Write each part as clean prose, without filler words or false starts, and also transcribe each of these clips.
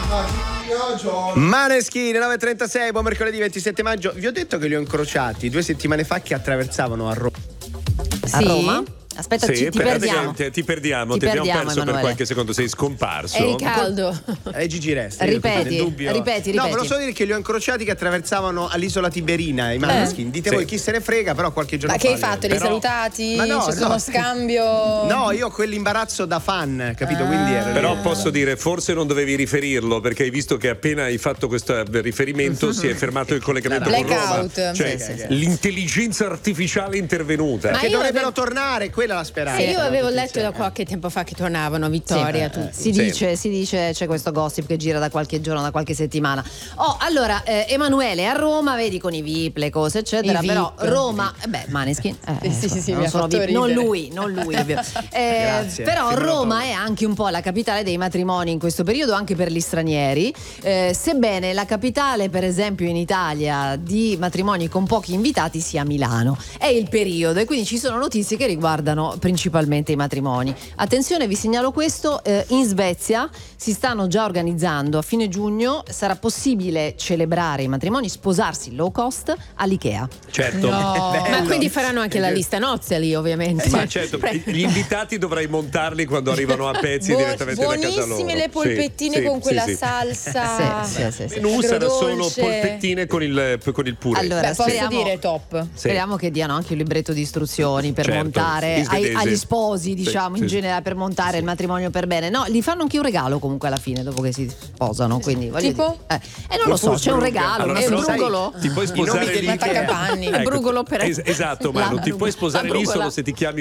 Maneskin 9:36, buon mercoledì 27 maggio. Vi ho detto che li ho incrociati 2 settimane fa che attraversavano a Roma. A Roma? Aspetta, sì, ti perdiamo. Ti perdiamo, ti abbiamo perso Emanuele. per qualche secondo, sei scomparso. È caldo. Gigi Resti. Ripeti. No, volevo solo dire che li ho incrociati che attraversavano all'isola Tiberina, i Maneskin. Dite voi chi se ne frega, però qualche giorno fa. Ma che hai fatto? Li hai salutati? Ma no, c'è stato uno scambio? No, io ho quell'imbarazzo da fan, capito? Quindi però posso dire, forse non dovevi riferirlo, perché hai visto che appena hai fatto questo riferimento si è fermato il collegamento con Roma. Cioè, l'intelligenza artificiale è intervenuta. Ma che dovrebbero tornare, quella è la speranza. Io avevo letto da qualche tempo fa che tornavano, Vittoria. Si dice, c'è questo gossip che gira da qualche giorno, da qualche settimana. Allora, Emanuele a Roma, vedi, con i VIP, le cose, eccetera. Però Roma, Maneskin. Sì, non sono VIP, non lui. Grazie, però Roma è anche un po' la capitale dei matrimoni in questo periodo, anche per gli stranieri. Sebbene la capitale, per esempio, in Italia di matrimoni con pochi invitati sia Milano. È il periodo e quindi ci sono notizie che riguardano principalmente i matrimoni. Attenzione, vi segnalo questo, in Svezia si stanno già organizzando, a fine giugno sarà possibile celebrare i matrimoni, sposarsi low cost all'Ikea. Certo. Ma quindi faranno anche la lista nozze lì, ovviamente. Ma certo, gli invitati dovrai montarli quando arrivano a pezzi direttamente da casa loro. Buonissime le polpettine con quella salsa. Sì. Menù sarà solo polpettine con il purè. Allora, posso dire top. Speriamo che diano anche un libretto di istruzioni per montare agli sposi, diciamo, in generale, per montare il matrimonio per bene. No, gli fanno anche un regalo comunque alla fine, dopo che si sposano. Quindi, tipo? Non lo so, c'è un regalo. Allora, è un sai, brugolo. ti puoi sposare lì. Il brugolo per esatto, ma non ti puoi sposare lì solo se ti chiami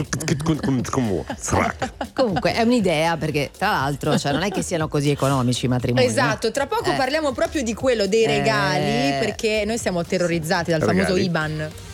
Comunque è un'idea, perché tra l'altro non è che siano così economici i matrimoni. Esatto, tra poco parliamo proprio di quello, dei regali, perché noi siamo terrorizzati dal famoso IBAN.